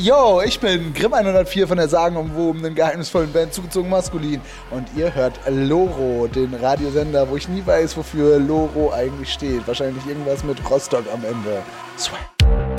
Yo, ich bin Grimm 104 von der sagenumwobenen, geheimnisvollen Band Zugezogen Maskulin. Und ihr hört Loro, den Radiosender, wo ich nie weiß, wofür Loro eigentlich steht. Wahrscheinlich irgendwas mit Rostock am Ende. Swag.